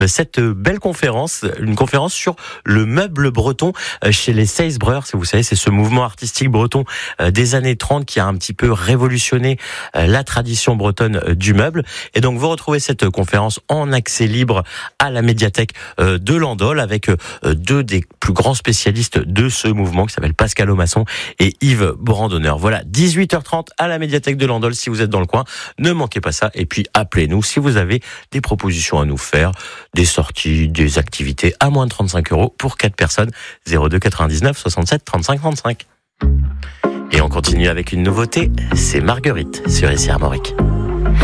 cette belle conférence, une conférence sur le meuble breton chez les Seisbreurs. Vous savez, c'est ce mouvement artistique breton des années 30 qui a un petit peu révolutionné la tradition bretonne du meuble. Et donc, vous retrouvez cette conférence en accès libre à la médiathèque de Landol avec deux des plus grands spécialistes de ce mouvement qui s'appelle Pascal Aumasson et Yves Brandonneur. Voilà, 18h30 à la médiathèque de Landol si vous êtes dans le coin. Ne manquez pas ça. Et puis, appelez-nous si vous avez des propositions à nous faire, des sorties, des activités à moins de 35 € pour 4 personnes. 02 99 67 35 35. Et on continue avec une nouveauté, c'est Marguerite sur SR Armorique.